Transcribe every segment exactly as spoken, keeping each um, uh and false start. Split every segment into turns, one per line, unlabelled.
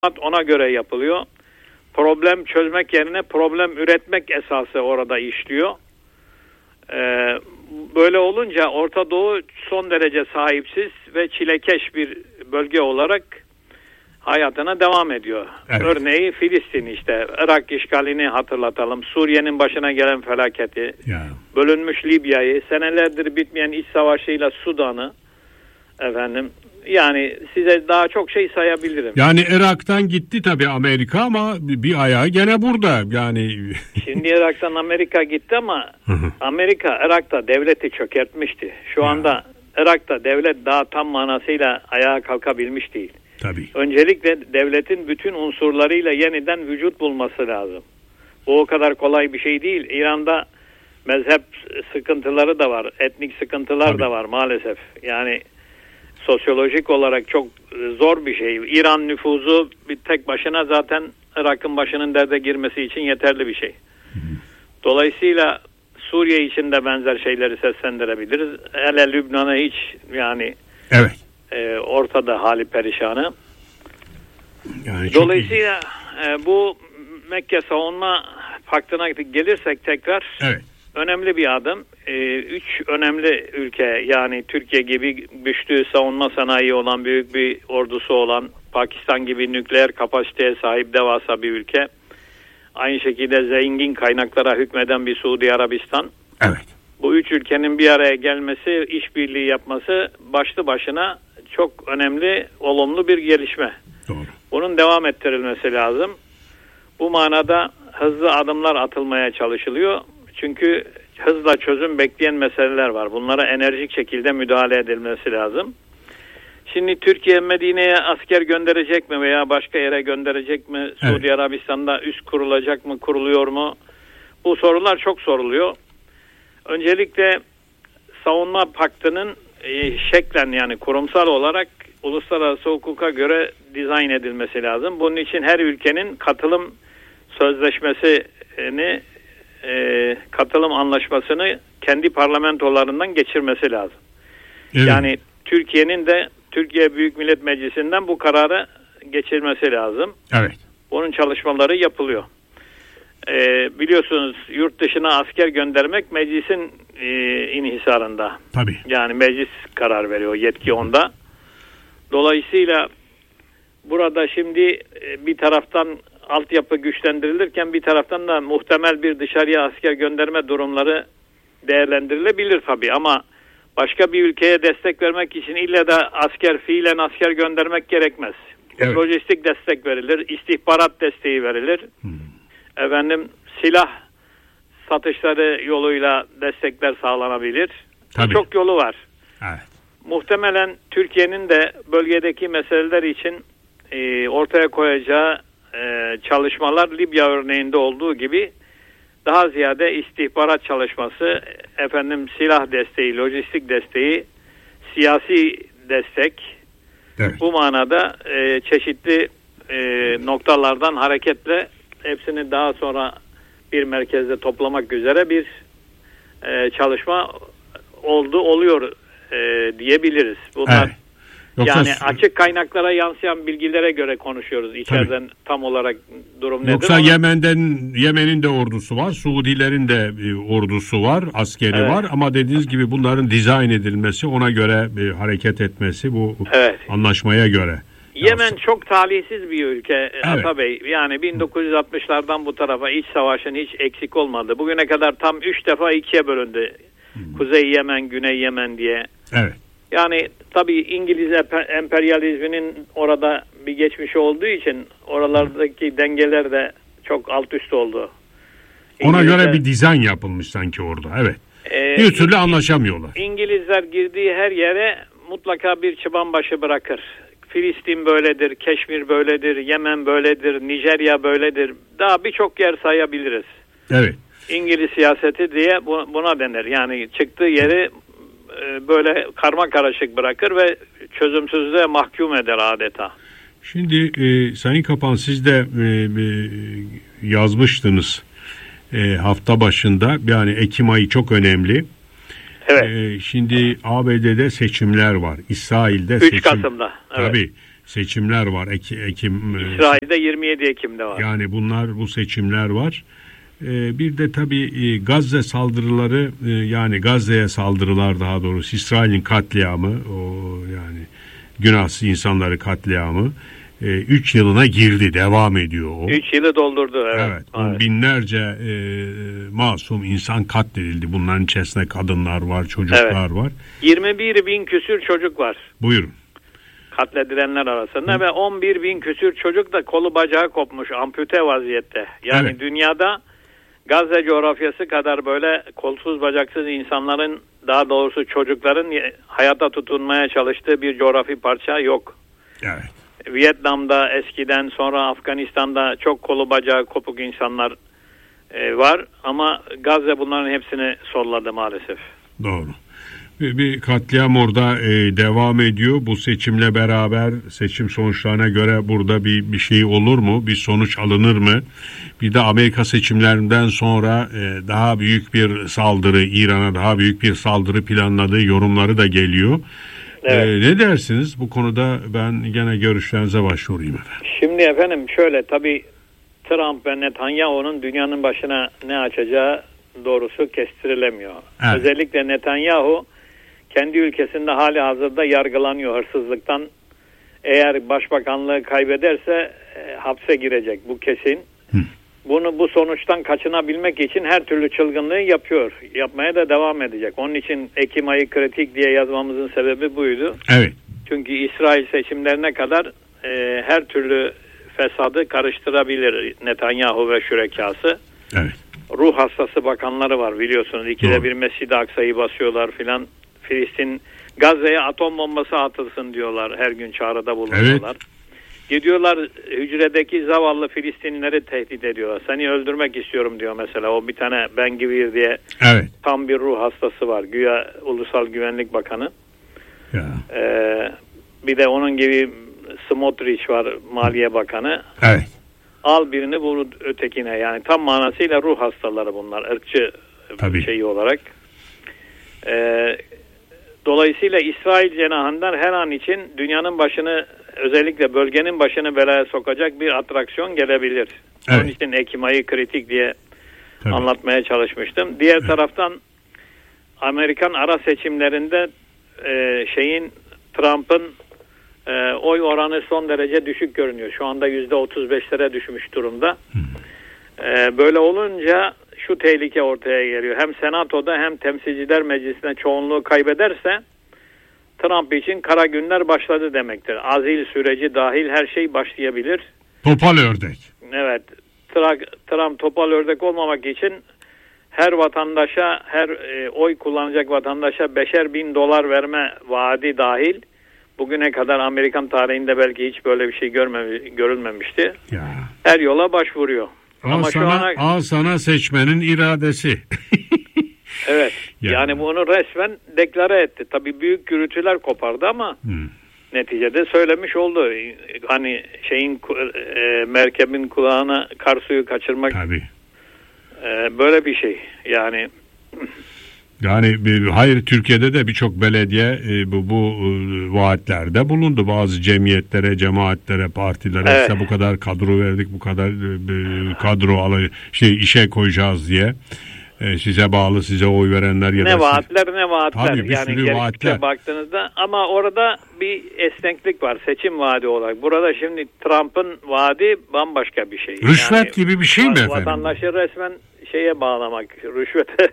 ona göre yapılıyor. Problem çözmek yerine problem üretmek esası orada işliyor. Ee, böyle olunca Orta Doğu son derece sahipsiz ve çilekeş bir bölge olarak hayatına devam ediyor. Evet. Örneği Filistin, işte Irak işgalini hatırlatalım. Suriye'nin başına gelen felaketi, ya. Bölünmüş Libya'yı, senelerdir bitmeyen iç savaşıyla Sudan'ı, efendim, yani size daha çok şey sayabilirim.
Yani Irak'tan gitti tabii Amerika ama bir ayağı gene burada. Yani
şimdi Irak'tan Amerika gitti ama Amerika Irak'ta devleti çökertmişti. Şu anda Irak'ta devlet daha tam manasıyla ayağa kalkabilmiş değil.
Tabii.
Öncelikle devletin bütün unsurlarıyla yeniden vücut bulması lazım. Bu o kadar kolay bir şey değil. İran'da mezhep sıkıntıları da var, etnik sıkıntılar tabii. da var maalesef. Yani sosyolojik olarak çok zor bir şey. İran nüfuzu bir tek başına zaten Irak'ın başının derde girmesi için yeterli bir şey. Hı hı. Dolayısıyla Suriye için de benzer şeyleri seslendirebiliriz. Hele Lübnan'a hiç yani
evet.
e, ortada hali perişanı. Yani dolayısıyla e, bu Mekke Savunma Paktı'na gelirsek tekrar
evet.
önemli bir adım. Ee, üç önemli ülke, yani Türkiye gibi güçlü savunma sanayi olan, büyük bir ordusu olan, Pakistan gibi nükleer kapasiteye sahip devasa bir ülke, aynı şekilde zengin kaynaklara hükmeden bir Suudi Arabistan.
Evet.
Bu üç ülkenin bir araya gelmesi, işbirliği yapması başlı başına çok önemli, olumlu bir gelişme.
Doğru.
Bunun devam ettirilmesi lazım. Bu manada hızlı adımlar atılmaya çalışılıyor. Çünkü hızla çözüm bekleyen meseleler var. Bunlara enerjik şekilde müdahale edilmesi lazım. Şimdi Türkiye Medine'ye asker gönderecek mi veya başka yere gönderecek mi? Evet. Suudi Arabistan'da üs kurulacak mı, kuruluyor mu? Bu sorular çok soruluyor. Öncelikle savunma paktının e, şeklen, yani kurumsal olarak uluslararası hukuka göre dizayn edilmesi lazım. Bunun için her ülkenin katılım sözleşmesini E, katılım anlaşmasını kendi parlamentolarından geçirmesi lazım. Evet. Yani Türkiye'nin de Türkiye Büyük Millet Meclisi'nden bu kararı geçirmesi lazım.
Evet.
Bunun çalışmaları yapılıyor. E, biliyorsunuz yurt dışına asker göndermek meclisin e, inhisarında.
Tabii.
Yani meclis karar veriyor, yetki onda. Dolayısıyla burada şimdi e, bir taraftan altyapı güçlendirilirken bir taraftan da muhtemel bir dışarıya asker gönderme durumları değerlendirilebilir tabii, ama başka bir ülkeye destek vermek için illa da asker, fiilen asker göndermek gerekmez. Evet. Lojistik destek verilir, istihbarat desteği verilir. Hmm. Efendim, silah satışları yoluyla destekler sağlanabilir.
Tabii.
Çok yolu var.
Evet.
Muhtemelen Türkiye'nin de bölgedeki meseleler için e, ortaya koyacağı Ee, çalışmalar Libya örneğinde olduğu gibi daha ziyade istihbarat çalışması, efendim silah desteği, lojistik desteği, siyasi destek, evet. Bu manada e, çeşitli e, noktalardan hareketle hepsini daha sonra bir merkezde toplamak üzere bir e, çalışma oldu, oluyor e, diyebiliriz. Bunlar evet. Yoksa yani açık kaynaklara yansıyan bilgilere göre konuşuyoruz. İçeriden tabii. tam olarak durum nedir?
Yoksa ama Yemen'den Yemen'in de ordusu var, Suudilerin de ordusu var, askeri evet. var, ama dediğiniz gibi bunların dizayn edilmesi, ona göre bir hareket etmesi, bu evet. anlaşmaya göre.
Yemen yansın. Çok talihsiz bir ülke evet. Ata Bey. Yani bin dokuz yüz altmışlardan bu tarafa iç savaşın hiç eksik olmadı. Bugüne kadar tam üç defa ikiye bölündü. Hmm. Kuzey Yemen, Güney Yemen diye.
Evet.
Yani tabii İngiliz emperyalizminin orada bir geçmişi olduğu için oralardaki dengeler de çok alt üst oldu.
Ona İngilizler, göre bir dizayn yapılmış sanki orada. Evet. E, bir türlü anlaşamıyorlar.
İngilizler girdiği her yere mutlaka bir çıban başı bırakır. Filistin böyledir, Keşmir böyledir, Yemen böyledir, Nijerya böyledir. Daha birçok yer sayabiliriz.
Evet.
İngiliz siyaseti diye buna denir. Yani çıktığı yeri böyle karma karışık bırakır ve çözümsüzlüğe mahkum eder adeta.
Şimdi e, Sayın Kapan, siz de e, e, yazmıştınız e, hafta başında, yani Ekim ayı çok önemli.
Evet.
E, şimdi A B D'de seçimler var. İsrail'de seçim.
üç Kasım'da. Evet.
Tabii. Seçimler var. Ek, Ekim.
İsrail'de yirmi yedi Ekim'de var.
Yani bunlar bu seçimler var. Ee, bir de tabii Gazze saldırıları, yani Gazze'ye saldırılar, daha doğrusu İsrail'in katliamı, o yani günahsız insanları katliamı üç yılına girdi, devam ediyor o.
üç yılı doldurdu. Evet.
Evet, evet. Binlerce e, masum insan katledildi. Bunların içerisinde kadınlar var, çocuklar evet. var.
yirmi bir bin küsür çocuk var.
Buyurun.
Katledilenler arasında. Hı. Ve on bir bin küsür çocuk da kolu bacağı kopmuş, ampute vaziyette. Yani evet. dünyada Gazze coğrafyası kadar böyle kolsuz bacaksız insanların, daha doğrusu çocukların hayata tutunmaya çalıştığı bir coğrafi parça yok.
Evet.
Vietnam'da eskiden, sonra Afganistan'da çok kolu bacağı kopuk insanlar e, var ama Gazze bunların hepsini solladı maalesef.
Doğru. Bir, bir katliam orada e, devam ediyor. Bu seçimle beraber, seçim sonuçlarına göre burada bir bir şey olur mu? Bir sonuç alınır mı? Bir de Amerika seçimlerinden sonra e, daha büyük bir saldırı, İran'a daha büyük bir saldırı planladığı yorumları da geliyor. Evet. Ee, ne dersiniz? Bu konuda ben gene görüşlerinize başvurayım efendim.
Şimdi efendim şöyle, tabii Trump ve Netanyahu'nun dünyanın başına ne açacağı doğrusu kestirilemiyor. Evet. Özellikle Netanyahu kendi ülkesinde hali hazırda yargılanıyor hırsızlıktan. Eğer başbakanlığı kaybederse e, hapse girecek, bu kesin. Hı. Bunu bu sonuçtan kaçınabilmek için her türlü çılgınlığı yapıyor. Yapmaya da devam edecek. Onun için Ekim ayı kritik diye yazmamızın sebebi buydu.
Evet.
Çünkü İsrail seçimlerine kadar e, her türlü fesadı karıştırabilir Netanyahu ve şürekası.
Evet.
Ruh hastası bakanları var biliyorsunuz. İkide Doğru. bir Mescid-i Aksa'yı basıyorlar filan. Filistin, Gazze'ye atom bombası atılsın diyorlar. Her gün çağrıda bulunuyorlar. Evet. Gidiyorlar hücredeki zavallı Filistinlileri tehdit ediyorlar. Seni öldürmek istiyorum diyor mesela. O bir tane Ben Gvir diye
evet.
tam bir ruh hastası var. Güya Ulusal Güvenlik Bakanı.
Ya.
Ee, bir de onun gibi Smotrich var, Maliye Bakanı.
Evet.
Al birini vur ötekine. Yani tam manasıyla ruh hastaları bunlar. Irkçı
Tabii.
şeyi olarak. Ee, dolayısıyla İsrail cenahından her an için dünyanın başını, özellikle bölgenin başını belaya sokacak bir atraksiyon gelebilir. Evet. Onun için Ekim ayı kritik diye Tabii. anlatmaya çalışmıştım. Diğer evet. taraftan Amerikan ara seçimlerinde e, şeyin Trump'ın e, oy oranı son derece düşük görünüyor. Şu anda yüzde otuz beşlere düşmüş durumda. E, böyle olunca şu tehlike ortaya geliyor. Hem Senato'da hem Temsilciler Meclisi'nde çoğunluğu kaybederse Trump için kara günler başladı demektir. Azil süreci dahil her şey başlayabilir.
Topal ördek.
Evet. Trump topal ördek olmamak için her vatandaşa, her e, oy kullanacak vatandaşa beşer bin dolar verme vaadi dahil bugüne kadar Amerikan tarihinde belki hiç böyle bir şey görme, görülmemişti.
Ya.
Her yola başvuruyor.
Al Ama sana, şu ana... al sana seçmenin iradesi.
Evet. Yani. yani bunu resmen deklare etti. Tabii büyük gürültüler kopardı ama hmm. neticede söylemiş oldu. Hani şeyin e, merkebin kulağına kar suyu kaçırmak.
Tabii.
E, böyle bir şey. Yani
Yani hayır, Türkiye'de de birçok belediye e, bu, bu e, vaatlerde bulundu. Bazı cemiyetlere, cemaatlere, partilere evet. işte bu kadar kadro verdik, bu kadar e, kadro alay şey işe koyacağız diye. E, size bağlı, size oy verenler ya
ne
da
vaatler siz... ne vaatler.
Tabii, bir
yani
sürü vaatler.
Baktığınızda ama orada bir esneklik var seçim vaadi olarak. Burada şimdi Trump'ın vaadi bambaşka bir şey.
Rüşvet yani, gibi bir şey mi efendim?
Vatandaşı resmen şeye bağlamak, rüşvete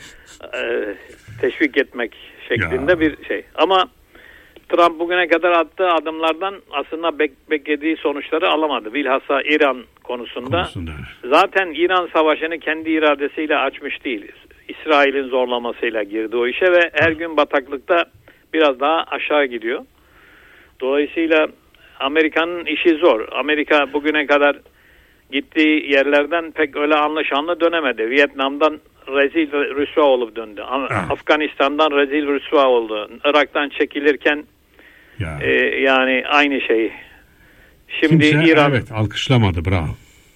teşvik etmek şeklinde ya. bir şey. Ama Trump bugüne kadar attığı adımlardan aslında bek- beklediği sonuçları alamadı. Bilhassa İran konusunda. konusunda. Zaten İran savaşını kendi iradesiyle açmış değil. İsrail'in zorlamasıyla girdi o işe ve her gün bataklıkta biraz daha aşağı gidiyor. Dolayısıyla Amerika'nın işi zor. Amerika bugüne kadar gittiği yerlerden pek öyle anlaşanlı dönemedi. Vietnam'dan rezil rüsva olup döndü. Ah. Afganistan'dan rezil rüsva oldu. Irak'tan çekilirken ya. e, yani aynı şey. Şimdi
Kimse,
İran
evet, alkışlamadı, bravo.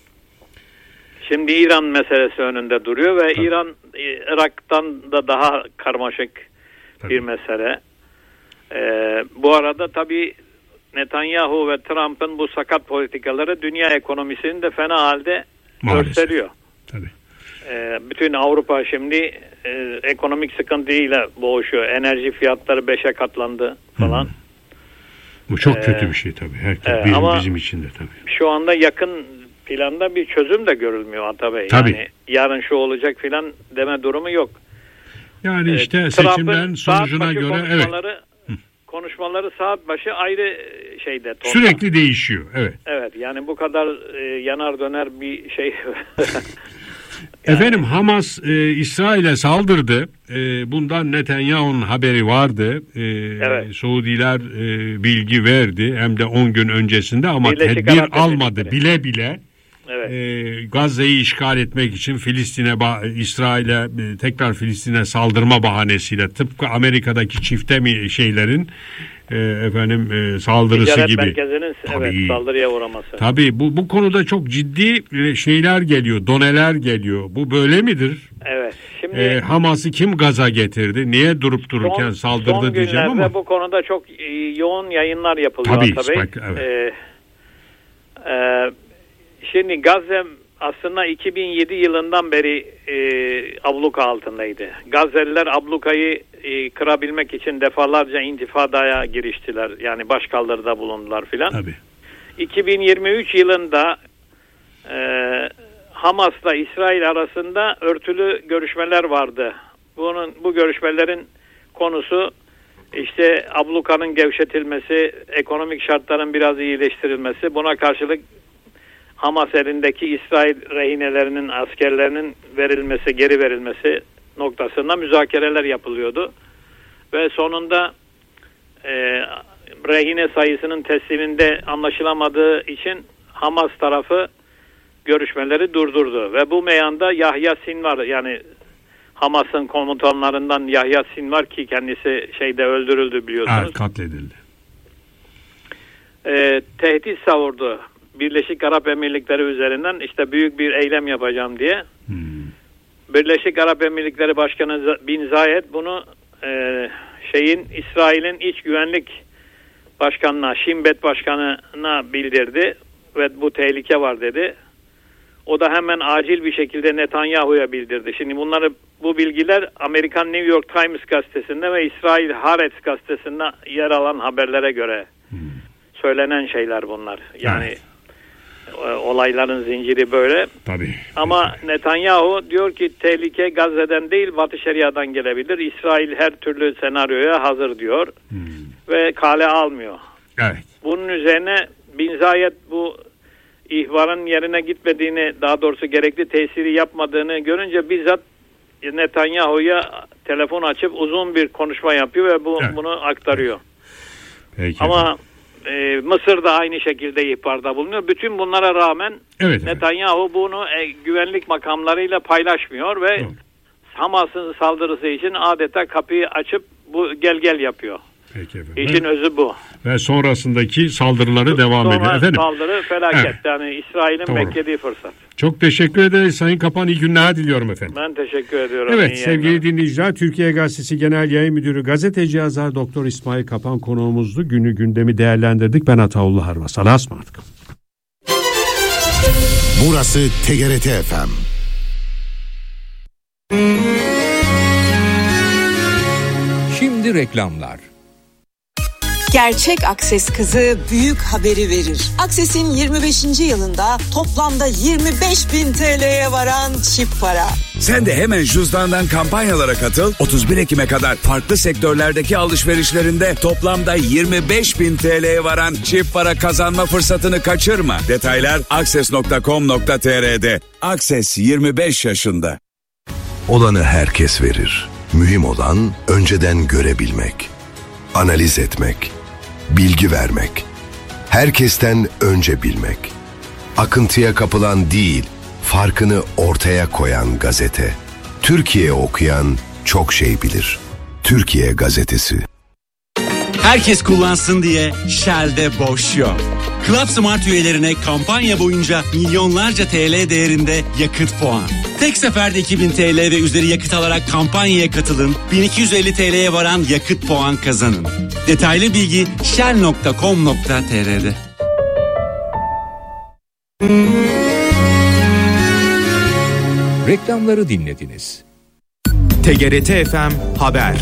Şimdi İran meselesi önünde duruyor ve Tabii. İran Irak'tan da daha karmaşık Tabii. bir mesele. Ee, bu arada tabii Netanyahu ve Trump'ın bu sakat politikaları dünya ekonomisini de fena halde
maalesef
gösteriyor.
Tabii.
Ee, bütün Avrupa şimdi e, ekonomik sıkıntıyla boğuşuyor. Enerji fiyatları beşe katlandı falan. Hmm.
Bu çok ee, kötü bir şey tabii. Herkes,
e,
bizim,
ama
bizim için de tabii.
Şu anda yakın planda bir çözüm de görülmüyor Atabey.
Tabii.
Yani yarın şu olacak filan deme durumu yok.
Yani işte ee, seçimlerin sonucuna göre konuşmaları, evet. konuşmaları saat başı ayrı şeyde. Torta. Sürekli değişiyor. Evet.
Evet yani bu kadar e, yanar döner bir şey.
Yani. Efendim Hamas e, İsrail'e saldırdı. E, bundan Netanyahu'nun haberi vardı. E, evet. Suudiler e, bilgi verdi. Hem de on gün öncesinde ama Birleşik tedbir Arap almadı Emirlikleri. bile bile. Evet. E, Gazze'yi işgal etmek için Filistin'e, İsrail'e e, tekrar Filistin'e saldırma bahanesiyle tıpkı Amerika'daki çifte mi şeylerin e, efendim e, saldırısı
Ticaret
gibi.
merkezinin evet, saldırıya uğraması.
Tabii bu bu konuda çok ciddi şeyler geliyor, doneler geliyor. Bu böyle midir?
Evet. Şimdi
e, Hamas'ı kim gaza getirdi? Niye durup dururken son, saldırdı son diyeceğim ama. Son
bu konuda çok e, yoğun yayınlar yapılıyor.
Tabii.
tabii.
Bak, evet.
E, e, Şimdi Gazze aslında iki bin yedi yılından beri e, abluka altındaydı. Gazze'liler ablukayı e, kırabilmek için defalarca intifadaya giriştiler. Yani başkaldırıda bulundular filan. iki bin yirmi üç yılında e, Hamas'la İsrail arasında örtülü görüşmeler vardı. Bunun bu görüşmelerin konusu işte ablukanın gevşetilmesi, ekonomik şartların biraz iyileştirilmesi. Buna karşılık Hamas elindeki İsrail rehinelerinin, askerlerinin verilmesi, geri verilmesi noktasında müzakereler yapılıyordu. Ve sonunda e, rehine sayısının tesliminde anlaşılamadığı için Hamas tarafı görüşmeleri durdurdu. Ve bu meyanda Yahya Sinvar, yani Hamas'ın komutanlarından Yahya Sinvar ki kendisi şeyde öldürüldü biliyorsunuz.
Evet, katledildi.
E, tehdit savurdu. Birleşik Arap Emirlikleri üzerinden işte büyük bir eylem yapacağım diye. Hmm. Birleşik Arap Emirlikleri Başkanı Bin Zayed bunu e, şeyin İsrail'in iç güvenlik başkanına, Shin Bet başkanına bildirdi ve bu tehlike var dedi. O da hemen acil bir şekilde Netanyahu'ya bildirdi. Şimdi bunları bu bilgiler Amerikan New York Times gazetesinde ve İsrail Haaretz gazetesinde yer alan haberlere göre hmm. söylenen şeyler bunlar. Yani evet. Olayların zinciri böyle.
Tabii.
Ama Netanyahu diyor ki tehlike Gazze'den değil Batı Şeria'dan gelebilir. İsrail her türlü senaryoya hazır diyor. Hmm. Ve kale almıyor.
Evet.
Bunun üzerine Bin Zayed bu ihbarın yerine gitmediğini, daha doğrusu gerekli tesiri yapmadığını görünce bizzat Netanyahu'ya telefon açıp uzun bir konuşma yapıyor ve bu, evet. bunu aktarıyor.
Peki.
Ama Ee, Mısır da aynı şekilde ihbarda bulunuyor. Bütün bunlara rağmen
evet,
Netanyahu evet. bunu e, güvenlik makamlarıyla paylaşmıyor ve evet. Hamas'ın saldırısı için adeta kapıyı açıp bu gel gel yapıyor.
Peki efendim.
İşin özü bu.
Ve sonrasındaki saldırıları devam
Sonra
ediyor. Efendim.
Saldırı felaket. Evet. Yani İsrail'in
Doğru.
beklediği fırsat.
Çok teşekkür ederiz Sayın Kapan. İyi günler diliyorum efendim.
Ben teşekkür ediyorum.
Evet iyi sevgili yayınlar. Dinleyiciler, Türkiye Gazetesi Genel Yayın Müdürü Gazeteci yazar Doktor İsmail Kapan konuğumuzdu. Günü gündemi değerlendirdik. Ben Ataullah Harvas. Allah'a ısmarladık.
Burası T G R T F M.
Şimdi reklamlar.
Gerçek Akses kızı büyük haberi verir. Akses'in yirmi beşinci yılında toplamda yirmi beş bin T L'ye varan çip para.
Sen de hemen cüzdandan kampanyalara katıl. otuz bir Ekim'e kadar farklı sektörlerdeki alışverişlerinde toplamda yirmi beş bin T L'ye varan çip para kazanma fırsatını kaçırma. Detaylar akses nokta com nokta t r'de. Akses yirmi beş yaşında.
Olanı herkes verir. Mühim olan önceden görebilmek, analiz etmek, bilgi vermek, herkesten önce bilmek, akıntıya kapılan değil, farkını ortaya koyan gazete. Türkiye okuyan çok şey bilir. Türkiye Gazetesi.
Herkes kullansın diye Shell'de boş yok. Club Smart üyelerine kampanya boyunca milyonlarca T L değerinde yakıt puan. Tek seferde iki bin T L ve üzeri yakıt alarak kampanyaya katılın. bin iki yüz elli T L'ye varan yakıt puan kazanın. Detaylı bilgi shell nokta com nokta t r'de.
Reklamları dinlediniz.
T G R T F M Haber.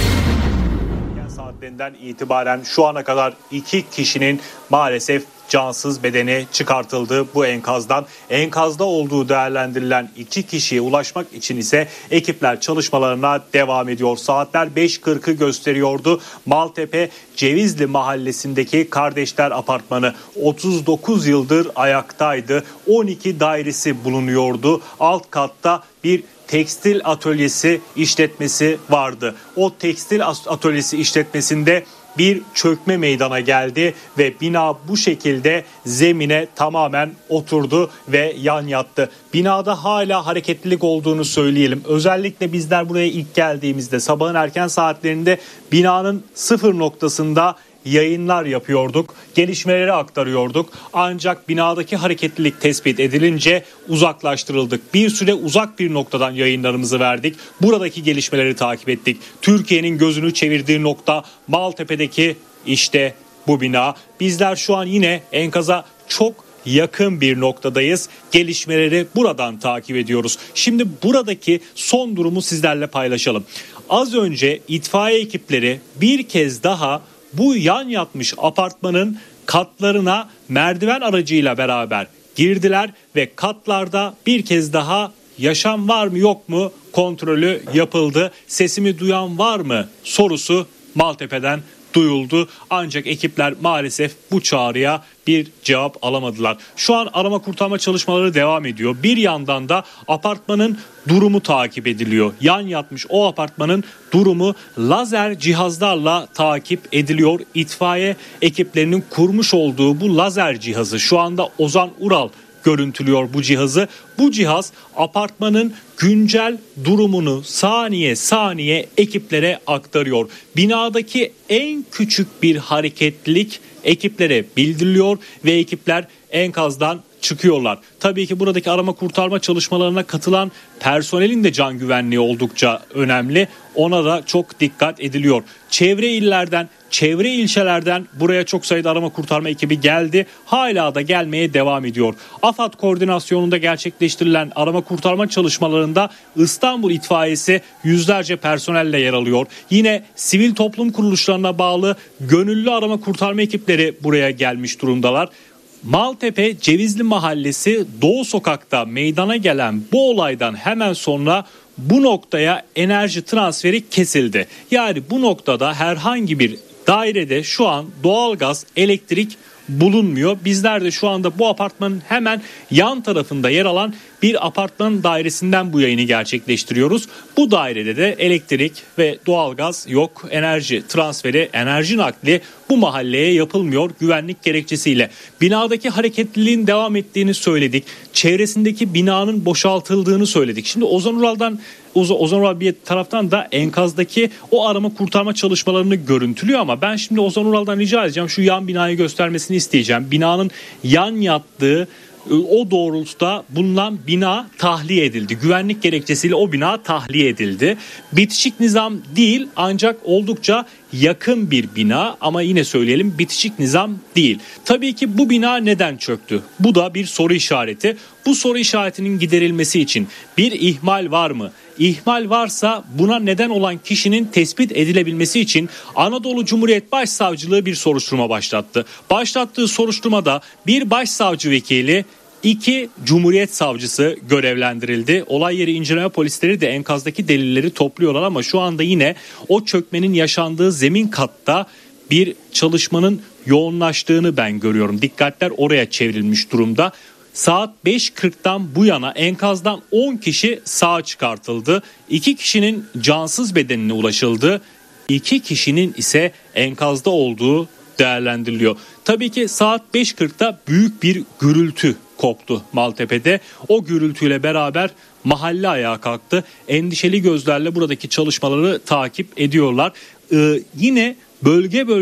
Saatlerinden itibaren şu ana kadar iki kişinin maalesef cansız bedeni çıkartıldı bu enkazdan. Enkazda olduğu değerlendirilen iki kişiye ulaşmak için ise ekipler çalışmalarına devam ediyor. Saatler beş kırkı gösteriyordu. Maltepe Cevizli mahallesindeki Kardeşler Apartmanı otuz dokuz yıldır ayaktaydı. on iki dairesi bulunuyordu. Alt katta bir tekstil atölyesi işletmesi vardı. O tekstil atölyesi işletmesinde bir çökme meydana geldi ve bina bu şekilde zemine tamamen oturdu ve yan yattı. Binada hala hareketlilik olduğunu söyleyelim. Özellikle bizler buraya ilk geldiğimizde sabahın erken saatlerinde binanın sıfır noktasında yayınlar yapıyorduk, gelişmeleri aktarıyorduk. Ancak binadaki hareketlilik tespit edilince uzaklaştırıldık. Bir süre uzak bir noktadan yayınlarımızı verdik. Buradaki gelişmeleri takip ettik. Türkiye'nin gözünü çevirdiği nokta Maltepe'deki işte bu bina. Bizler şu an yine enkaza çok yakın bir noktadayız. Gelişmeleri buradan takip ediyoruz. Şimdi buradaki son durumu sizlerle paylaşalım. Az önce itfaiye ekipleri bir kez daha bu yan yatmış apartmanın katlarına merdiven aracıyla beraber girdiler ve katlarda bir kez daha yaşam var mı yok mu kontrolü yapıldı. Sesimi duyan var mı sorusu Maltepe'den duyuldu. Ancak ekipler maalesef bu çağrıya bir cevap alamadılar. Şu an arama kurtarma çalışmaları devam ediyor. Bir yandan da apartmanın durumu takip ediliyor. Yan yatmış o apartmanın durumu lazer cihazlarla takip ediliyor. İtfaiye ekiplerinin kurmuş olduğu bu lazer cihazı şu anda Ozan Ural görüntülüyor bu cihazı. Bu cihaz apartmanın güncel durumunu saniye saniye ekiplere aktarıyor. Binadaki en küçük bir hareketlilik ekiplere bildiriliyor ve ekipler enkazdan çıkıyorlar. Tabii ki buradaki arama kurtarma çalışmalarına katılan personelin de can güvenliği oldukça önemli. Ona da çok dikkat ediliyor. Çevre illerden, çevre ilçelerden buraya çok sayıda arama kurtarma ekibi geldi. Hala da gelmeye devam ediyor. AFAD koordinasyonunda gerçekleştirilen arama kurtarma çalışmalarında İstanbul İtfaiyesi yüzlerce personelle yer alıyor. Yine sivil toplum kuruluşlarına bağlı gönüllü arama kurtarma ekipleri buraya gelmiş durumdalar. Maltepe Cevizli Mahallesi Doğu Sokak'ta meydana gelen bu olaydan hemen sonra bu noktaya enerji transferi kesildi. Yani bu noktada herhangi bir dairede şu an doğalgaz, elektrik bulunmuyor. Bizler de şu anda bu apartmanın hemen yan tarafında yer alan bir apartman dairesinden bu yayını gerçekleştiriyoruz. Bu dairede de elektrik ve doğalgaz yok. Enerji transferi, enerji nakli bu mahalleye yapılmıyor güvenlik gerekçesiyle. Binadaki hareketliliğin devam ettiğini söyledik. Çevresindeki binanın boşaltıldığını söyledik. Şimdi Ozan Ural'dan Ozan Ural bir taraftan da enkazdaki o arama kurtarma çalışmalarını görüntülüyor ama ben şimdi Ozan Ural'dan rica edeceğim şu yan binayı göstermesini isteyeceğim. Binanın yan yattığı o doğrultuda bulunan bina tahliye edildi. Güvenlik gerekçesiyle o bina tahliye edildi. Bitişik nizam değil ancak oldukça yakın bir bina ama yine söyleyelim bitişik nizam değil. Tabii ki bu bina neden çöktü? Bu da bir soru işareti. Bu soru işaretinin giderilmesi için bir ihmal var mı? İhmal varsa buna neden olan kişinin tespit edilebilmesi için Anadolu Cumhuriyet Başsavcılığı bir soruşturma başlattı. Başlattığı soruşturmada bir başsavcı vekili, iki Cumhuriyet Savcısı görevlendirildi. Olay yeri inceleme polisleri de enkazdaki delilleri topluyorlar ama şu anda yine o çökmenin yaşandığı zemin katta bir çalışmanın yoğunlaştığını ben görüyorum. Dikkatler oraya çevrilmiş durumda. Saat beş kırktan bu yana enkazdan on kişi sağ çıkartıldı. iki kişinin cansız bedenine ulaşıldı. iki kişinin ise enkazda olduğu değerlendiriliyor. Tabii ki saat beş kırkta büyük bir gürültü koptu Maltepe'de. O gürültüyle beraber mahalle ayağa kalktı. Endişeli gözlerle buradaki çalışmaları takip ediyorlar. Ee, yine bölge bölge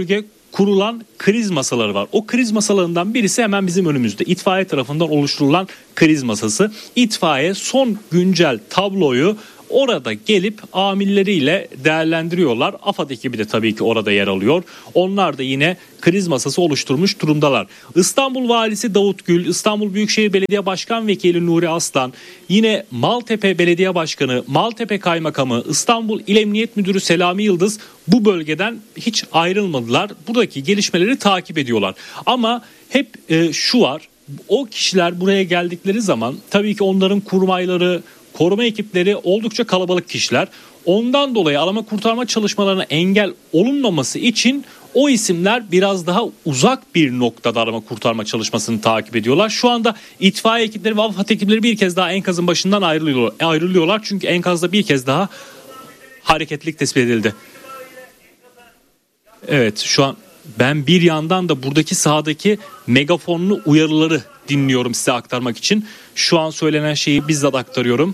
kurulan kriz masaları var. O kriz masalarından birisi hemen bizim önümüzde. İtfaiye tarafından oluşturulan kriz masası. İtfaiye son güncel tabloyu orada gelip amirleriyle değerlendiriyorlar. AFAD ekibi de tabii ki orada yer alıyor. Onlar da yine kriz masası oluşturmuş durumdalar. İstanbul Valisi Davut Gül, İstanbul Büyükşehir Belediye Başkan Vekili Nuri Aslan, yine Maltepe Belediye Başkanı, Maltepe Kaymakamı, İstanbul İl Emniyet Müdürü Selami Yıldız bu bölgeden hiç ayrılmadılar. Buradaki gelişmeleri takip ediyorlar. Ama hep e, şu var, o kişiler buraya geldikleri zaman tabii ki onların kurmayları, koruma ekipleri oldukça kalabalık kişiler. Ondan dolayı arama kurtarma çalışmalarına engel olunmaması için o isimler biraz daha uzak bir noktada arama kurtarma çalışmasını takip ediyorlar. Şu anda itfaiye ekipleri ve AFAD ekipleri bir kez daha enkazın başından ayrılıyor, ayrılıyorlar. Çünkü enkazda bir kez daha hareketlilik tespit edildi. Evet, şu an ben bir yandan da buradaki sahadaki megafonlu uyarıları dinliyorum size aktarmak için. Şu an söylenen şeyi bizzat aktarıyorum.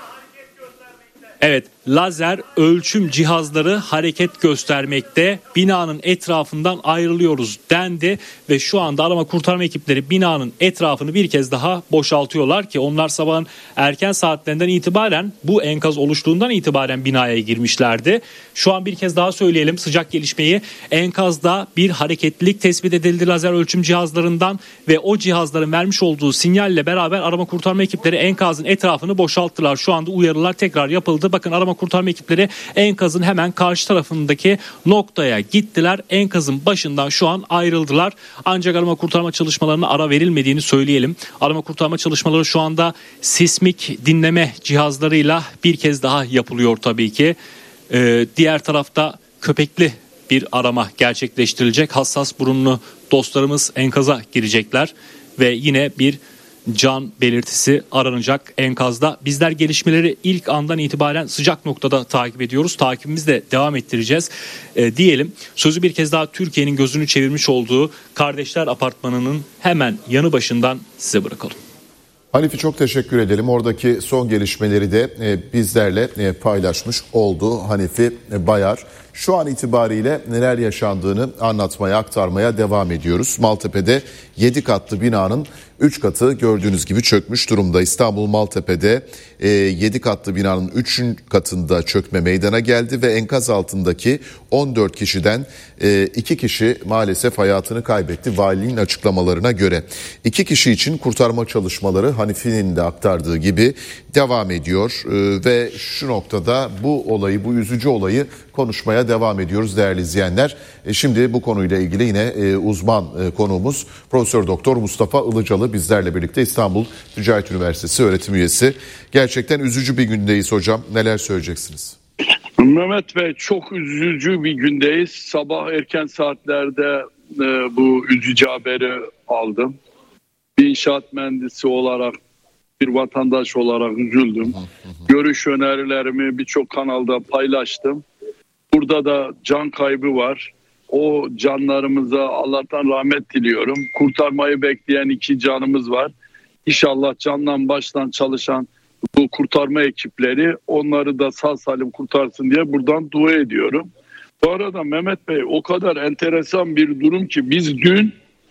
Evet, lazer ölçüm cihazları hareket göstermekte. Binanın etrafından ayrılıyoruz dendi ve şu anda arama kurtarma ekipleri binanın etrafını bir kez daha boşaltıyorlar ki onlar sabahın erken saatlerinden itibaren, bu enkaz oluştuğundan itibaren binaya girmişlerdi. Şu an bir kez daha söyleyelim sıcak gelişmeyi. Enkazda bir hareketlilik tespit edildi lazer ölçüm cihazlarından ve o cihazların vermiş olduğu sinyalle beraber arama kurtarma ekipleri enkazın etrafını boşalttılar. Şu anda uyarılar tekrar yapıldı. Bakın arama kurtarma ekipleri enkazın hemen karşı tarafındaki noktaya gittiler. Enkazın başından şu an ayrıldılar. Ancak arama kurtarma çalışmalarına ara verilmediğini söyleyelim. Arama kurtarma çalışmaları şu anda sismik dinleme cihazlarıyla bir kez daha yapılıyor tabii ki. Ee, diğer tarafta köpekli bir arama gerçekleştirilecek. Hassas burunlu dostlarımız enkaza girecekler ve yine bir can belirtisi aranacak enkazda. Bizler gelişmeleri ilk andan itibaren sıcak noktada takip ediyoruz. Takibimizi de devam ettireceğiz e, diyelim. Sözü bir kez daha Türkiye'nin gözünü çevirmiş olduğu Kardeşler Apartmanı'nın hemen yanı başından size bırakalım.
Hanifi çok teşekkür edelim. Oradaki son gelişmeleri de e, bizlerle e, paylaşmış oldu Hanifi Bayar. Şu an itibariyle neler yaşandığını anlatmaya, aktarmaya devam ediyoruz. Maltepe'de yedi katlı binanın üç katı gördüğünüz gibi çökmüş durumda. İstanbul Maltepe'de e, yedi katlı binanın üçüncü katında çökme meydana geldi ve enkaz altındaki on dört kişiden e, iki kişi maalesef hayatını kaybetti valiliğin açıklamalarına göre. iki kişi için kurtarma çalışmaları Hanifi'nin de aktardığı gibi devam ediyor e, ve şu noktada bu olayı, bu üzücü olayı konuşmaya devam ediyoruz değerli izleyenler. E, şimdi bu konuyla ilgili yine e, uzman e, konuğumuz Profesör Doktor Mustafa Ilıcalı bizlerle birlikte, İstanbul Ticaret Üniversitesi öğretim üyesi. Gerçekten üzücü bir gündeyiz hocam. Neler söyleyeceksiniz?
Mehmet Bey, çok üzücü bir gündeyiz. Sabah erken saatlerde e, bu üzücü haberi aldım. Bir inşaat mühendisi olarak, bir vatandaş olarak üzüldüm. Görüş önerilerimi birçok kanalda paylaştım. Burada da can kaybı var. O canlarımıza Allah'tan rahmet diliyorum. Kurtarmayı bekleyen iki canımız var. İnşallah candan baştan çalışan bu kurtarma ekipleri onları da sağ salim kurtarsın diye buradan dua ediyorum. Bu arada Mehmet Bey, o kadar enteresan bir durum ki biz dün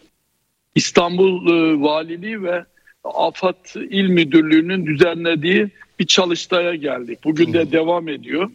İstanbul Valiliği ve AFAD İl Müdürlüğü'nün düzenlediği bir çalıştaya geldik. Bugün de devam ediyor.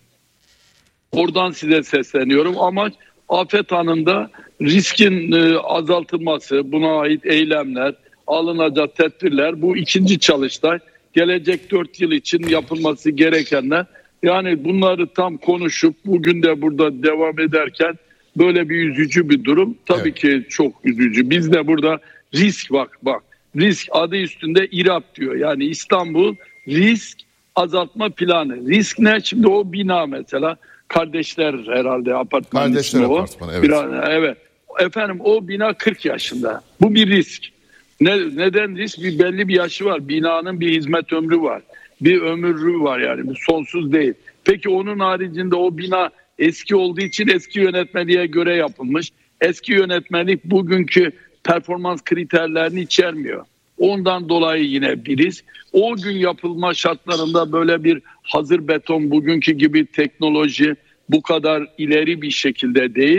Oradan size sesleniyorum. Amaç afet anında riskin azaltılması, buna ait eylemler, alınacak tedbirler. Bu ikinci çalıştay. Gelecek dört yıl için yapılması gerekenler. Yani bunları tam konuşup bugün de burada devam ederken böyle bir üzücü bir durum. Tabii evet. ki çok üzücü. Biz de burada risk bak bak. Risk adı üstünde İRAP diyor. Yani İstanbul Risk Azaltma Planı. Risk ne? Şimdi o bina mesela. Kardeşler herhalde apartman.
Kardeşler apartmanı, evet.
Biraz, evet. Efendim o bina kırk yaşında. Bu bir risk. Ne, neden risk? Bir belli bir yaşı var. Binanın bir hizmet ömrü var. Bir ömrü var yani. Bir sonsuz değil. Peki onun haricinde o bina eski olduğu için eski yönetmeliğe göre yapılmış. Eski yönetmelik bugünkü performans kriterlerini içermiyor. Ondan dolayı yine bir risk. O gün yapılma şartlarında böyle bir hazır beton, bugünkü gibi teknoloji bu kadar ileri bir şekilde değil.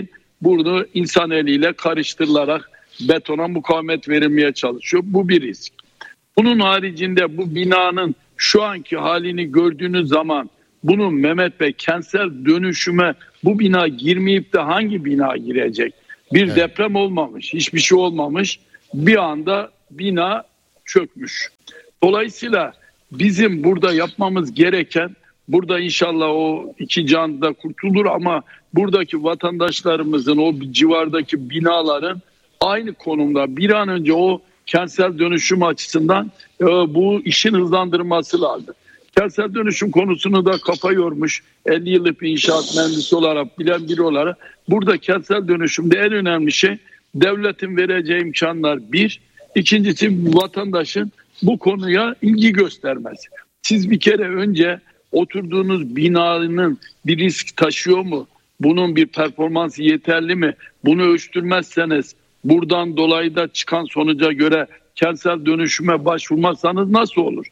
bunu insan eliyle karıştırılarak betona mukavemet verilmeye çalışıyor. Bu bir risk. Bunun haricinde bu binanın şu anki halini gördüğünüz zaman bunun Mehmet Bey kentsel dönüşüme bu bina girmeyip de hangi bina girecek? Bir evet. deprem olmamış, hiçbir şey olmamış. Bir anda bina çökmüş. Dolayısıyla bizim burada yapmamız gereken, burada inşallah o iki can da kurtulur ama buradaki vatandaşlarımızın o civardaki binaların aynı konumda bir an önce o kentsel dönüşüm açısından e, bu işin hızlandırılması lazım. Kentsel dönüşüm konusunu da kafa yormuş elli yıllık bir inşaat mühendisi olarak, bilen biri olarak burada kentsel dönüşümde en önemli şey devletin vereceği imkanlar bir. İkincisi vatandaşın bu konuya ilgi göstermesi. Siz bir kere önce oturduğunuz binanın bir risk taşıyor mu? Bunun bir performansı yeterli mi? Bunu ölçtürmezseniz buradan dolayı da çıkan sonuca göre kentsel dönüşüme başvurmazsanız nasıl olur?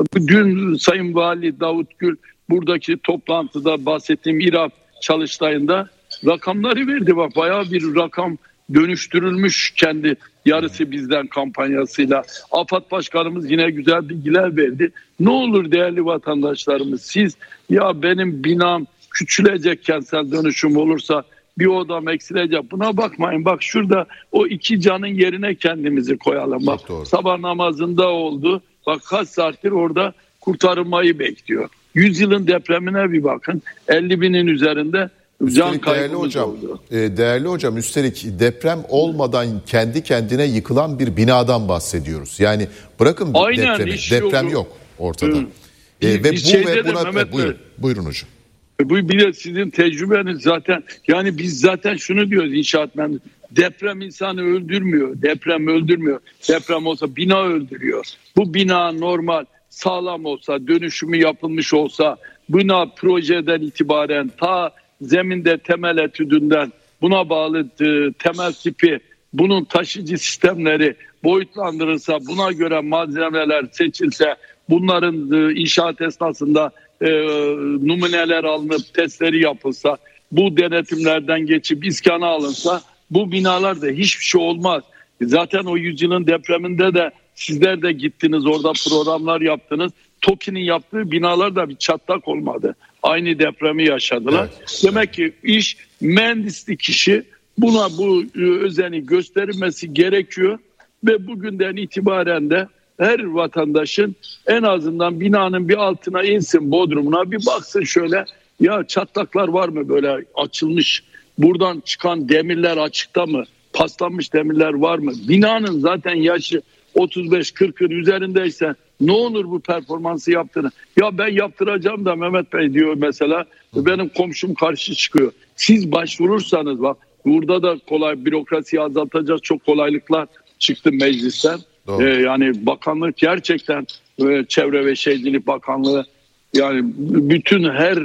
Dün Sayın Vali Davut Gül buradaki toplantıda bahsettiğim İRAP çalıştayında rakamları verdi. Bak bayağı bir rakam dönüştürülmüş kendi yarısı bizden kampanyasıyla. AFAD Başkanımız yine güzel bilgiler verdi. Ne olur değerli vatandaşlarımız, siz ya benim binam küçülecek kentsel dönüşüm olursa bir odam eksilecek, buna bakmayın. Bak şurada o iki canın yerine kendimizi koyalım. Bak sabah namazında oldu. Bak kaç saattir orada kurtarılmayı bekliyor. Yüzyılın depremine bir bakın. elli binin üzerinde can kaybımız
hocam,
oldu.
E, değerli hocam, üstelik deprem olmadan kendi kendine yıkılan bir binadan bahsediyoruz. Yani bırakın
Aynen,
depremi, deprem yok ortada. E, ve bu ve buna Mehmet buyurun, Bey, buyurun hocam.
Bu bir de sizin tecrübeniz zaten. Yani biz zaten şunu diyoruz inşaat mühendisi. Deprem insanı öldürmüyor. Deprem öldürmüyor. Deprem olsa bina öldürüyor. Bu bina normal, sağlam olsa, dönüşümü yapılmış olsa, bina projeden itibaren ta zeminde temel etüdünden buna bağlı temel tipi, bunun taşıyıcı sistemleri boyutlandırılsa, buna göre malzemeler seçilse, bunların inşaat esnasında e, numuneler alınıp testleri yapılsa, bu denetimlerden geçip iskana alınsa, bu binalarda hiçbir şey olmaz. Zaten o yüzyılın depreminde de sizler de gittiniz, orada programlar yaptınız. TOKİ'nin yaptığı binalarda bir çatlak olmadı. Aynı depremi yaşadılar. Evet. Demek ki iş mühendislik işi, buna bu özeni gösterilmesi gerekiyor ve bugünden itibaren de her vatandaşın en azından binanın bir altına insin, bodrumuna bir baksın şöyle, ya çatlaklar var mı, böyle açılmış, buradan çıkan demirler açıkta mı, paslanmış demirler var mı? Binanın zaten yaşı otuz beş kırkın üzerindeyse ne olur bu performansı yaptığını. Ya ben yaptıracağım da Mehmet Bey diyor mesela, benim komşum karşı çıkıyor. Siz başvurursanız bak, burada da kolay, bürokrasiyi azaltacak çok kolaylıklar çıktı meclisten. Ee, yani bakanlık gerçekten e, Çevre ve Şehircilik Bakanlığı yani bütün her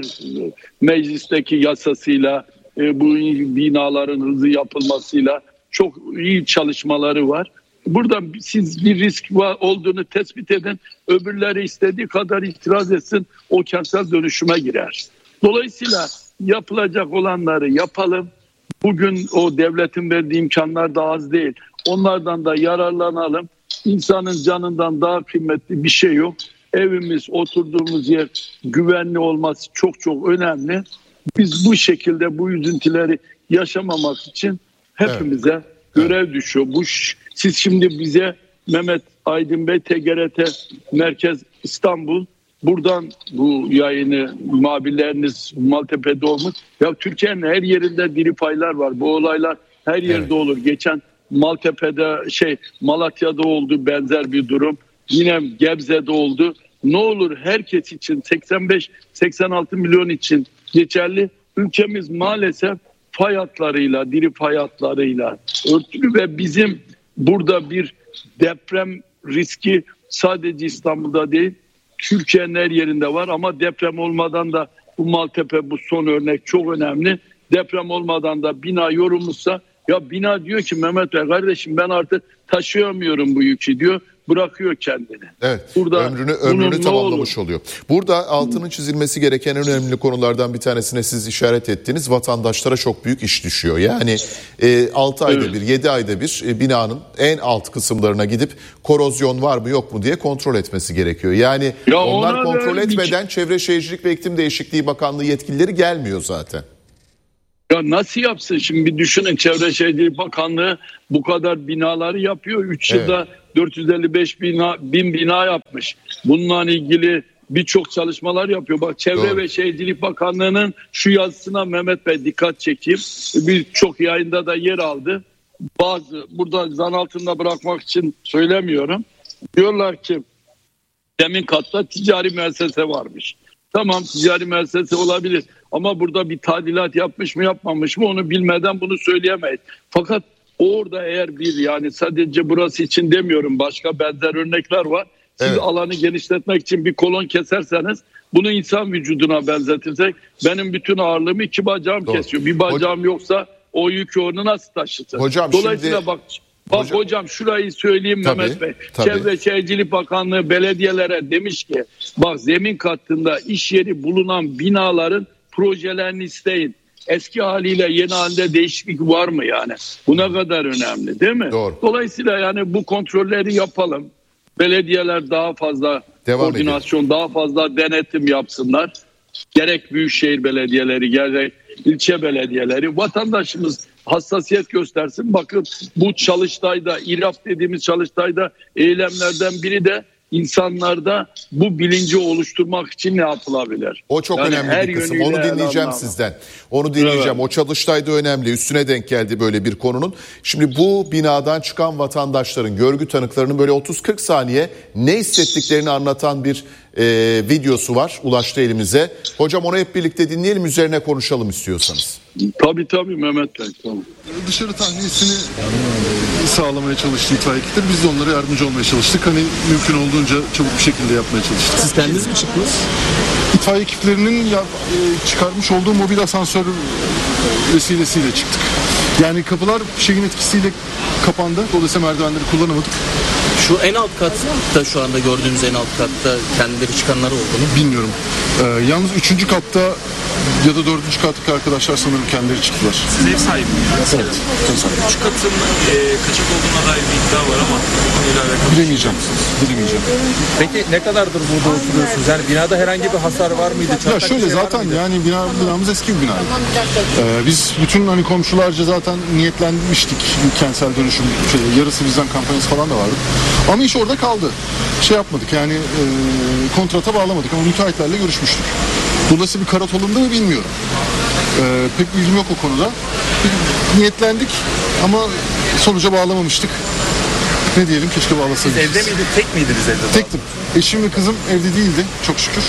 meclisteki yasasıyla e, bu binaların hızlı yapılmasıyla çok iyi çalışmaları var. Burada siz bir risk var olduğunu tespit edin, öbürleri istediği kadar itiraz etsin, o kentsel dönüşüme girer. Dolayısıyla yapılacak olanları yapalım. Bugün o devletin verdiği imkanlar da az değil. Onlardan da yararlanalım. İnsanın canından daha kıymetli bir şey yok. Evimiz, oturduğumuz yer güvenli olması çok çok önemli. Biz bu şekilde bu üzüntüleri yaşamamak için hepimize evet. görev evet. düşüyor. Bu siz şimdi bize Mehmet Aydın Bey, T G R T Merkez İstanbul, buradan bu yayını muhabirleriniz Maltepe'de olmuş. Ya Türkiye'nin her yerinde diri paylar var. Bu olaylar her yerde evet. olur. Geçen Maltepe'de şey Malatya'da oldu benzer bir durum. Yine Gebze'de oldu. Ne olur herkes için seksen beş seksen altı milyon için geçerli. Ülkemiz maalesef fay hatlarıyla, diri fay hatlarıyla örtülü ve bizim burada bir deprem riski sadece İstanbul'da değil, Türkiye'nin her yerinde var ama deprem olmadan da bu Maltepe, bu son örnek çok önemli. Deprem olmadan da bina yorulmuşsa Ya bina diyor ki Mehmet Bey kardeşim ben artık taşıyamıyorum bu yükü diyor. Bırakıyor kendini.
Evet.
Burada
ömrünü ömrünü tamamlamış oluyor. Burada altının çizilmesi gereken en önemli konulardan bir tanesine siz işaret ettiniz. Vatandaşlara çok büyük iş düşüyor. Yani e, altı ayda
evet.
bir, yedi ayda bir e, binanın en alt kısımlarına gidip korozyon var mı yok mu diye kontrol etmesi gerekiyor. Yani
ya
onlar kontrol etmeden
bir...
Çevre Şehircilik ve İklim Değişikliği Bakanlığı yetkilileri gelmiyor zaten.
Ya nasıl yapsın şimdi bir düşünün, Çevre Şehircilik Bakanlığı bu kadar binaları yapıyor. üç
evet.
yılda dört yüz elli beş bina, bin bina yapmış. Bununla ilgili birçok çalışmalar yapıyor. Bak Çevre Doğru. ve Şehircilik Bakanlığı'nın şu yazısına Mehmet Bey dikkat çekeyim. Birçok yayında da yer aldı. Bazı burada zan altında bırakmak için söylemiyorum. Diyorlar ki zemin katta ticari müessese varmış. Tamam, ticari müessese olabilir ama burada bir tadilat yapmış mı yapmamış mı onu bilmeden bunu söyleyemeyiz. Fakat orada eğer bir, yani sadece burası için demiyorum, başka benzer örnekler var. Siz evet. alanı genişletmek için bir kolon keserseniz bunu insan vücuduna benzetirsek benim bütün ağırlığımı iki bacağım Doğru. kesiyor. Bir bacağım Hocam, yoksa o yükü onu nasıl taşıtır? Hocam Dolayısıyla şimdi... bak Bak hocam, hocam şurayı söyleyeyim tabii, Mehmet Bey. Tabii. Çevre Şehircilik Bakanlığı belediyelere demiş ki bak zemin kattında iş yeri bulunan binaların projelerini isteyin. Eski haliyle yeni halinde değişiklik var mı yani? Bu ne kadar önemli değil mi? Doğru. Dolayısıyla yani bu kontrolleri yapalım. Belediyeler daha fazla Devam koordinasyon, edelim. daha fazla denetim yapsınlar. Gerek büyükşehir belediyeleri, gerek ilçe belediyeleri, vatandaşımız hassasiyet göstersin. Bakın bu çalıştayda, İRAP dediğimiz çalıştayda eylemlerden biri de insanlarda bu bilinci oluşturmak için ne yapılabilir?
O çok yani önemli bir kısım. Onu dinleyeceğim sizden. Onu dinleyeceğim. Evet. O çalıştayda önemli. Üstüne denk geldi böyle bir konunun. Şimdi bu binadan çıkan vatandaşların, görgü tanıklarının böyle otuz kırk saniye ne hissettiklerini anlatan bir e, videosu var. Ulaştı elimize. Hocam onu hep birlikte dinleyelim, üzerine konuşalım istiyorsanız.
Tabii tabii Mehmet Bey. Tamam.
Dışarı tahliyesini sağlamaya çalıştı itfaiye ekipleri. Biz de onlara yardımcı olmaya çalıştık. Hani mümkün olduğunca çabuk bir şekilde yapmaya çalıştık.
Siz kendiniz mi çıktınız?
İtfaiye ekiplerinin ya, e, çıkarmış olduğu mobil asansör vesilesiyle çıktık. Yani kapılar şeyin etkisiyle kapandı. Dolayısıyla merdivenleri kullanamadık.
Şu en alt katta, şu anda gördüğümüz en alt katta kendileri çıkanlar oldu mu?
Bilmiyorum. Ee, yalnız üçüncü katta ya da dördüncü kattaki arkadaşlar sanırım kendileri çıktılar.
Siz ev sahibi misiniz?
Evet. Ev sahibi.
Üç katın e, kaçak olduğuna dair bir iddia var ama konuyla alakalı.
Bilemeyeceğim. Bilemeyeceğim.
Peki ne kadardır burada oturuyorsunuz? Yani binada herhangi bir hasar var mıydı?
Çatlak ya şöyle şey zaten yani bina, binamız eski bir bina. Ee, biz bütün hani komşularca zaten niyetlenmiştik kentsel dönüşüm şey, yarısı bizden kampanyası falan da vardı. Ama iş orada kaldı. Şey yapmadık yani e, kontrata bağlamadık ama müteahhitlerle görüşmüştük. Dolayısıyla bir karat alındı mı bilmiyorum. E, pek bilgim yok o konuda. Bir, niyetlendik ama sonuca bağlamamıştık. Ne diyelim, keşke bağlasaydık.
Siz evde miydiniz? Tek miydiniz evde?
Tektim. Eşim ve kızım evde değildi çok şükür.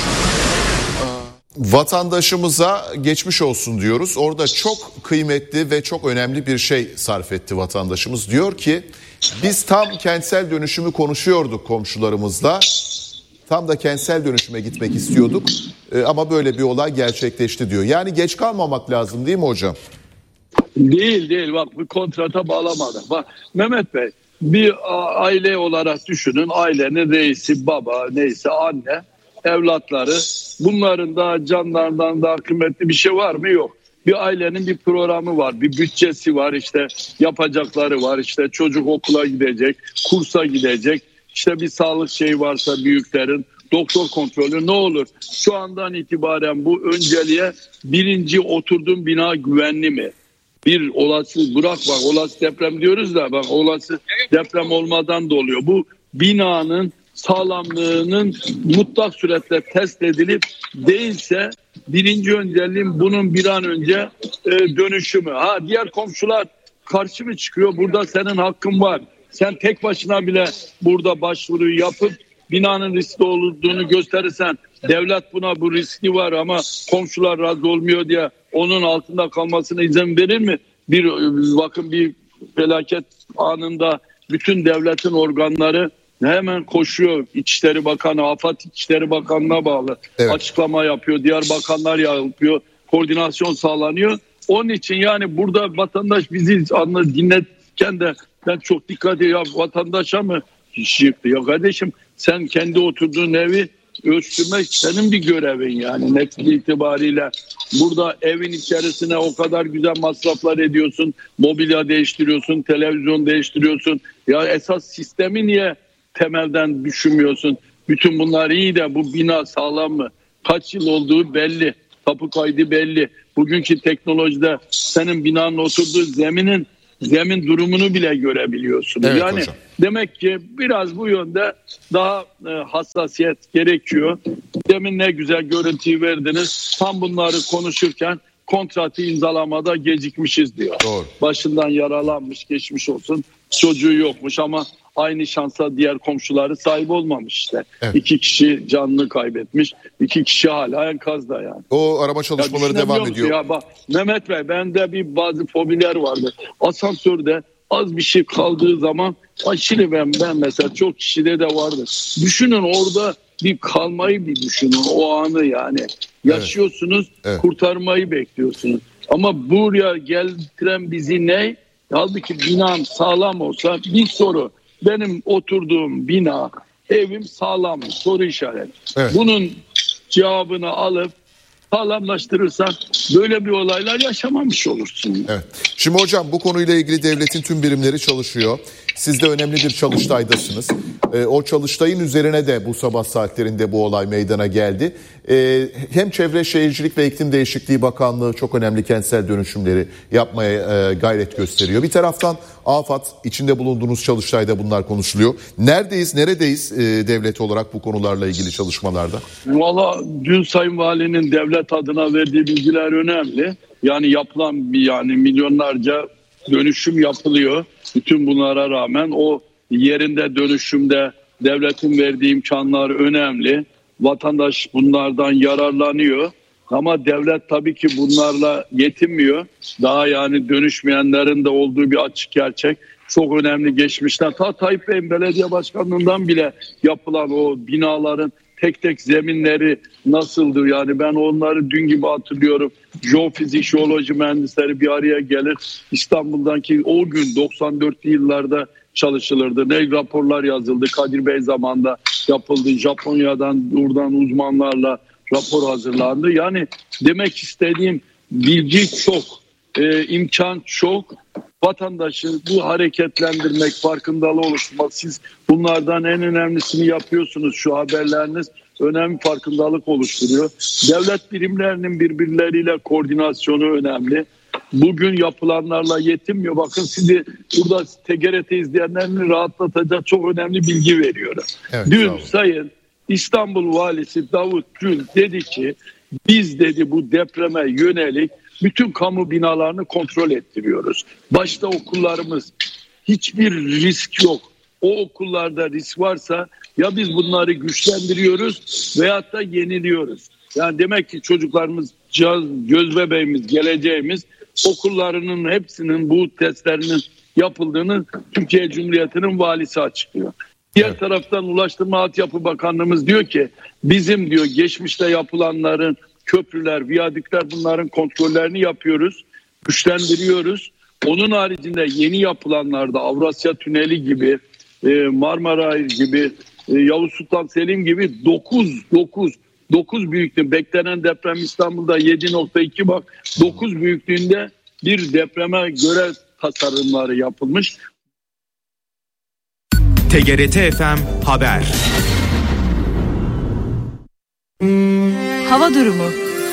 Vatandaşımıza geçmiş olsun diyoruz. Orada çok kıymetli ve çok önemli bir şey sarf etti vatandaşımız. Diyor ki biz tam kentsel dönüşümü konuşuyorduk komşularımızla. Tam da kentsel dönüşüme gitmek istiyorduk ama böyle bir olay gerçekleşti diyor. Yani geç kalmamak lazım değil mi hocam?
Değil değil bak bir kontrata bağlamadık. Bak Mehmet Bey, bir aile olarak düşünün, ailenin reisi baba neyse anne, evlatları, bunların da canlarından daha kıymetli bir şey var mı? Yok. Bir ailenin bir programı var, bir bütçesi var, işte yapacakları var, işte çocuk okula gidecek, kursa gidecek, işte bir sağlık şeyi varsa büyüklerin, doktor kontrolü ne olur? Şu andan itibaren bu önceliğe birinci oturduğum bina güvenli mi? Bir olası bırak bak olası deprem diyoruz da bak olası deprem olmadan da oluyor. Bu binanın sağlamlığının mutlak suretle test edilip değilse birinci önceliğim bunun bir an önce e, dönüşümü. Ha diğer komşular karşı mı çıkıyor? Burada senin hakkın var. Sen tek başına bile burada başvuruyu yapıp binanın riskli olduğunu gösterirsen devlet buna bu riski var ama komşular razı olmuyor diye onun altında kalmasına izin verir mi? Bir bakın bir felaket anında bütün devletin organları hemen koşuyor. İçişleri Bakanı, AFAD İçişleri Bakanlığı'na bağlı evet. açıklama yapıyor. Diğer bakanlar yapıyor. Koordinasyon sağlanıyor. Onun için yani burada vatandaş bizi anla dinlerken de ben çok dikkat ediyorum. Ya vatandaşa mı iş yıktı? Ya kardeşim sen kendi oturduğun evi ölçtürmek senin bir görevin yani netice itibariyle. Burada evin içerisine o kadar güzel masraflar ediyorsun. Mobilya değiştiriyorsun, televizyon değiştiriyorsun. Ya esas sistemi niye temelden düşünmüyorsun? Bütün bunlar iyi de bu bina sağlam mı? Kaç yıl olduğu belli. Tapu kaydı belli. Bugünkü teknolojide senin binanın oturduğu zeminin zemin durumunu bile görebiliyorsun.
Evet,
yani
hocam.
Demek ki biraz bu yönde daha e, hassasiyet gerekiyor. Demin ne güzel görüntüyü verdiniz. Tam bunları konuşurken kontratı imzalamada gecikmişiz diyor.
Doğru.
Başından yaralanmış, geçmiş olsun. Çocuğu yokmuş ama aynı şansa diğer komşuları sahip olmamış işte. Evet. İki kişi canını kaybetmiş. İki kişi hala enkazda yani.
O arama çalışmaları devam ediyor.
Ya bak Mehmet Bey, bende bir bazı fobiler vardı. Asansörde az bir şey kaldığı zaman aşırı ben, ben mesela çok kişide de vardı. Düşünün orada bir kalmayı bir düşünün o anı yani. Yaşıyorsunuz, evet. Evet. Kurtarmayı bekliyorsunuz. Ama buraya getiren bizi ne? Halbuki binam sağlam olsa bir soru. Benim oturduğum bina, evim sağlam mı? Soru işareti. Evet. Bunun cevabını alıp sağlamlaştırırsan böyle bir olaylar yaşamamış olursun.
Evet. Şimdi hocam bu konuyla ilgili devletin tüm birimleri çalışıyor. Siz de önemli bir çalıştaydasınız. Ee, o çalıştayın üzerine de bu sabah saatlerinde bu olay meydana geldi. Ee, hem Çevre Şehircilik ve İklim Değişikliği Bakanlığı çok önemli kentsel dönüşümleri yapmaya e, gayret gösteriyor. Bir taraftan AFAD, içinde bulunduğunuz çalıştayda bunlar konuşuluyor. Neredeyiz, neredeyiz e, devlet olarak bu konularla ilgili çalışmalarda?
Valla dün Sayın Valinin devlet adına verdiği bilgiler önemli. Yani yapılan bir yani milyonlarca dönüşüm yapılıyor. Bütün bunlara rağmen o yerinde dönüşümde devletin verdiği imkanlar önemli. Vatandaş bunlardan yararlanıyor. Ama devlet tabii ki bunlarla yetinmiyor. Daha yani dönüşmeyenlerin de olduğu bir açık gerçek. Çok önemli geçmişten. Ta Tayyip Bey'in belediye başkanlığından bile yapılan o binaların tek tek zeminleri nasıldı? Yani ben onları dün gibi hatırlıyorum. Jeofizik, jeoloji mühendisleri bir araya gelir. İstanbul'daki o gün doksan dörtlü yıllarda çalışılırdı. Ne raporlar yazıldı. Kadir Bey zamanında yapıldı. Japonya'dan buradan uzmanlarla rapor hazırlandı. Yani demek istediğim bilgi çok, e, imkan çok. Vatandaşı bu hareketlendirmek, farkındalığı oluşturmak. Siz bunlardan en önemlisini yapıyorsunuz. Şu haberleriniz önemli farkındalık oluşturuyor. Devlet birimlerinin birbirleriyle koordinasyonu önemli. Bugün yapılanlarla yetinmiyor. Bakın sizi burada T G R T izleyenlerini rahatlatacak çok önemli bilgi veriyorum. Evet, dün Sayın İstanbul Valisi Davut Gül dedi ki biz dedi bu depreme yönelik bütün kamu binalarını kontrol ettiriyoruz. Başta okullarımız, hiçbir risk yok. O okullarda risk varsa ya biz bunları güçlendiriyoruz veyahut da yeniliyoruz. Yani demek ki çocuklarımız, göz bebeğimiz, geleceğimiz okullarının hepsinin bu testlerinin yapıldığını Türkiye Cumhuriyeti'nin valisi açıklıyor. Diğer evet. taraftan Ulaştırma Altyapı Bakanlığımız diyor ki bizim diyor geçmişte yapılanların köprüler, viyadükler bunların kontrollerini yapıyoruz, güçlendiriyoruz. Onun haricinde yeni yapılanlarda Avrasya Tüneli gibi, Marmara gibi, Yavuz Sultan Selim gibi dokuz dokuz dokuz büyüklüğünde beklenen deprem İstanbul'da yedi nokta iki bak dokuz büyüklüğünde bir depreme göre tasarımları yapılmış.
T G R T F M Haber.
Hava durumu.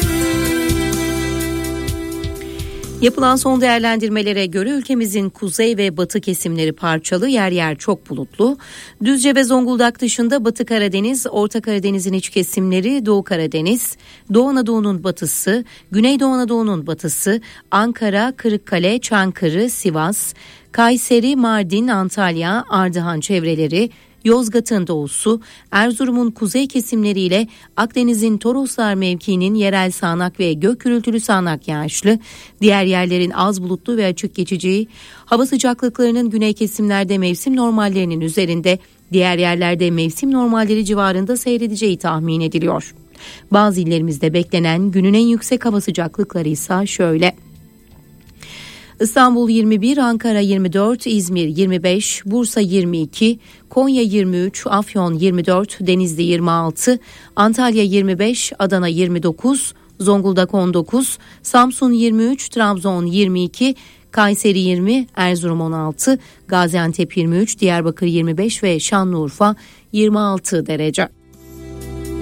Yapılan son değerlendirmelere göre ülkemizin kuzey ve batı kesimleri parçalı, yer yer çok bulutlu. Düzce ve Zonguldak dışında Batı Karadeniz, Orta Karadeniz'in iç kesimleri, Doğu Karadeniz, Doğu Anadolu'nun batısı, Güneydoğu Anadolu'nun batısı, Ankara, Kırıkkale, Çankırı, Sivas, Kayseri, Mardin, Antalya, Ardahan çevreleri, Yozgat'ın doğusu, Erzurum'un kuzey kesimleriyle Akdeniz'in Toroslar mevkiinin yerel sağanak ve gök gürültülü sağanak yağışlı, diğer yerlerin az bulutlu ve açık geçeceği, hava sıcaklıklarının güney kesimlerde mevsim normallerinin üzerinde, diğer yerlerde mevsim normalleri civarında seyredeceği tahmin ediliyor. Bazı illerimizde beklenen günün en yüksek hava sıcaklıkları ise şöyle: İstanbul yirmi bir, Ankara yirmi dört, İzmir yirmi beş, Bursa yirmi iki, Konya yirmi üç, Afyon yirmi dört, Denizli yirmi altı, Antalya yirmi beş, Adana yirmi dokuz, Zonguldak on dokuz, Samsun yirmi üç, Trabzon yirmi iki, Kayseri yirmi, Erzurum on altı, Gaziantep yirmi üç, Diyarbakır yirmi beş ve Şanlıurfa yirmi altı derece.